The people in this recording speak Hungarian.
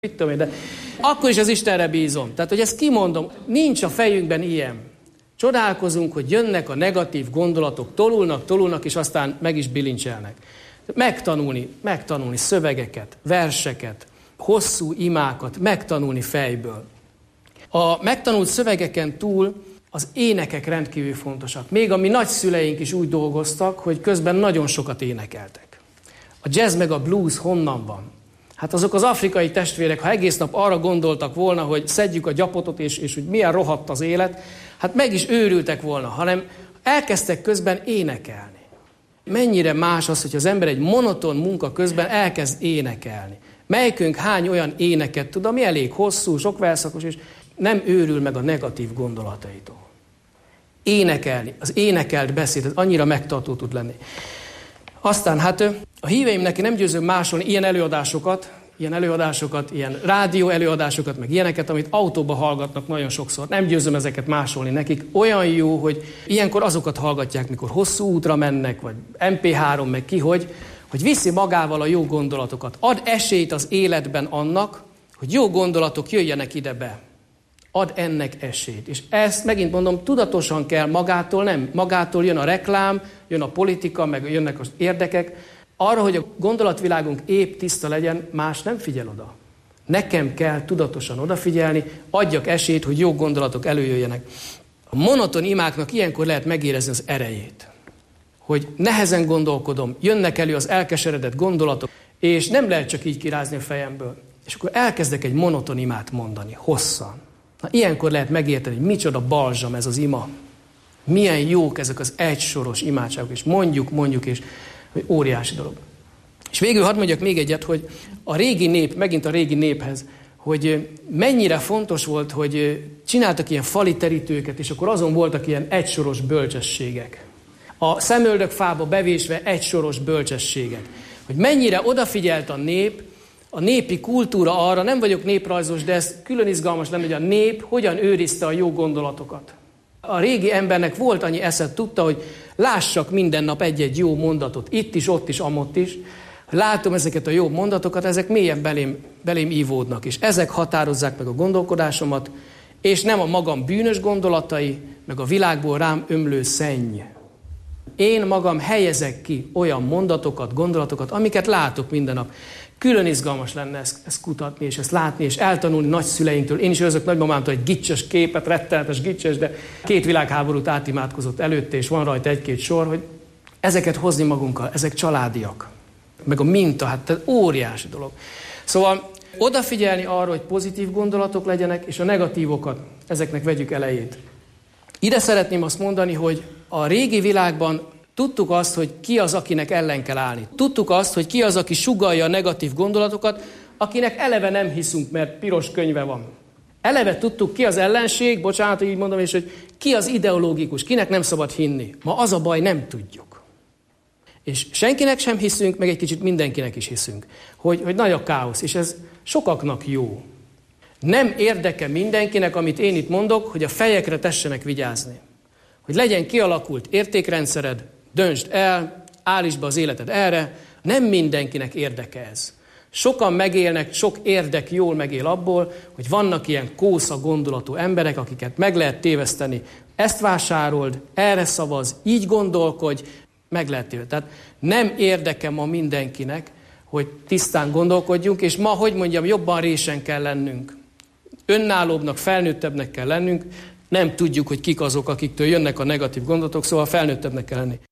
Mit tudom én, de akkor is az Istenre bízom. Tehát, hogy ezt kimondom, nincs a fejünkben ilyen. Csodálkozunk, hogy jönnek a negatív gondolatok, tolulnak, és aztán meg is bilincselnek. Megtanulni szövegeket, verseket, hosszú imákat, megtanulni fejből. A megtanult szövegeken túl az énekek rendkívül fontosak. Még a mi nagyszüleink is úgy dolgoztak, hogy közben nagyon sokat énekeltek. A jazz meg a blues honnan van? Hát azok az afrikai testvérek, ha egész nap arra gondoltak volna, hogy szedjük a gyapotot, és hogy milyen rohadt az élet, hát meg is őrültek volna, hanem elkezdtek közben énekelni. Mennyire más az, hogy az ember egy monoton munka közben elkezd énekelni. Melyikünk hány olyan éneket tud, ami elég hosszú, sok verszakos, és nem őrül meg a negatív gondolataitól. Énekelni, az énekelt beszéd, ez annyira megtartó tud lenni. Aztán hát a híveimnek nem győzöm másolni ilyen előadásokat, ilyen rádió előadásokat, meg ilyeneket, amit autóba hallgatnak nagyon sokszor. Nem győzöm ezeket másolni nekik. Olyan jó, hogy ilyenkor azokat hallgatják, mikor hosszú útra mennek, vagy MP3, meg ki, hogy viszi magával a jó gondolatokat. Ad esélyt az életben annak, hogy jó gondolatok jöjjenek ide be. Ad ennek esélyt. És ezt megint mondom, tudatosan kell magától, nem. Magától jön a reklám, jön a politika, meg jönnek az érdekek. Arra, hogy a gondolatvilágunk épp tiszta legyen, más nem figyel oda. Nekem kell tudatosan odafigyelni, adjak esélyt, hogy jó gondolatok előjöjjenek. A monoton imáknak ilyenkor lehet megérezni az erejét. Hogy nehezen gondolkodom, jönnek elő az elkeseredett gondolatok, és nem lehet csak így kirázni a fejemből. És akkor elkezdek egy monoton imát mondani, hosszan. Na, ilyenkor lehet megérteni, hogy micsoda balzsam ez az ima. Milyen jók ezek az egysoros imádságok, és mondjuk, és hogy óriási dolog. És végül hadd mondjak még egyet, hogy a régi nép, megint a régi néphez, hogy mennyire fontos volt, hogy csináltak ilyen fali terítőket, és akkor azon voltak ilyen egysoros bölcsességek. A szemöldökfába bevésve egysoros bölcsességek. Hogy mennyire odafigyelt a nép, a népi kultúra arra, nem vagyok néprajzos, de ez külön izgalmas lenne, hogy a nép hogyan őrizte a jó gondolatokat. A régi embernek volt annyi esze, tudta, hogy lássak minden nap egy-egy jó mondatot, itt is, ott is, amott is. Látom ezeket a jó mondatokat, ezek mélyen belém ívódnak, és ezek határozzák meg a gondolkodásomat, és nem a magam bűnös gondolatai, meg a világból rám ömlő szenny. Én magam helyezek ki olyan mondatokat, gondolatokat, amiket látok minden nap. Külön izgalmas lenne ezt kutatni, és ezt látni, és eltanulni nagyszüleinktől. Én is őrzök nagymamámtól egy gicses képet, rettenetes gicses, de 2 világháborút átimádkozott előtte, és van rajta 1-2 sor, hogy ezeket hozni magunkkal, ezek családiak. Meg a minta, hát ez óriási dolog. Szóval odafigyelni arra, hogy pozitív gondolatok legyenek, és a negatívokat, ezeknek vegyük elejét. Ide szeretném azt mondani, hogy a régi világban tudtuk azt, hogy ki az, akinek ellen kell állni. Tudtuk azt, hogy ki az, aki sugallja a negatív gondolatokat, akinek eleve nem hiszünk, mert piros könyve van. Eleve tudtuk, ki az ellenség, bocsánat, így mondom, és hogy ki az ideológikus, kinek nem szabad hinni. Ma az a baj, nem tudjuk. És senkinek sem hiszünk, meg egy kicsit mindenkinek is hiszünk, hogy nagy a káosz, és ez sokaknak jó. Nem érdeke mindenkinek, amit én itt mondok, hogy a fejekre tessenek vigyázni. Hogy legyen kialakult értékrendszered, döntsd el, állítsd be az életed erre, nem mindenkinek érdeke ez. Sokan megélnek, sok érdek jól megél abból, hogy vannak ilyen kósza gondolatú emberek, akiket meg lehet téveszteni. Ezt vásárold, erre szavaz, így gondolkodj, meg lehet téveszteni. Tehát nem érdeke ma mindenkinek, hogy tisztán gondolkodjunk, és ma, hogy mondjam, jobban résen kell lennünk. Önállóbbnak, felnőttebbnek kell lennünk, nem tudjuk, hogy kik azok, akiktől jönnek a negatív gondolatok, szóval felnőttebbnek kell lenni.